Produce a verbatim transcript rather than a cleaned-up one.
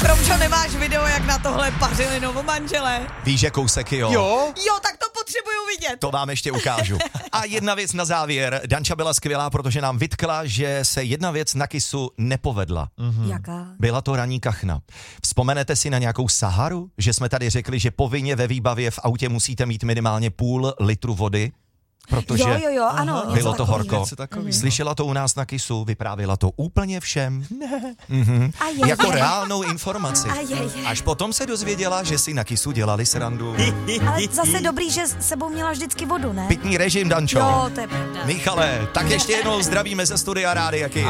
Romčo, nemáš video, jak na tohle pařili novomanželé? Víš, že kouseky, jo? Jo? Jo, tak to potřebuju vidět. To vám ještě ukážu. A jedna věc na závěr. Danča byla skvělá, protože nám vytkla, že se jedna věc na Kissu nepovedla. Mm-hmm. Jaká? Byla to ranní kachna. Vzpomenete si na nějakou Saharu? Že jsme tady řekli, že povinně ve výbavě v autě musíte mít minimálně půl litru vody? Protože jo, jo, jo, ano, něco bylo to takový. horko. Takový, Slyšela to u nás na Kissu, vyprávěla to úplně všem. Ne. Mhm. A je, Jako je. reálnou informaci. A je, je. Až potom se dozvěděla, že si na Kissu dělali srandu. Ale zase dobrý, že s sebou měla vždycky vodu, ne? Pitný režim, Dančo. Jo, to je pravda. Michale, tak ještě jednou zdravíme ze studia Rádia Kiss.